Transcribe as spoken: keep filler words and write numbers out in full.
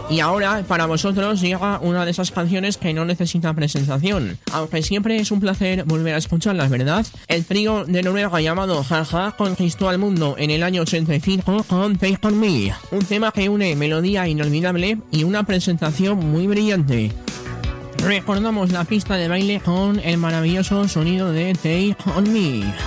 Y ahora, para vosotros, llega una de esas canciones que no necesita presentación, aunque siempre es un placer volver a escucharlas, ¿verdad? El trío de Noruega llamado Jaja conquistó al mundo en el año ochenta y cinco con Take On Me, un tema que une melodía inolvidable y una presentación muy brillante. Recordamos la pista de baile con el maravilloso sonido de Take On Me.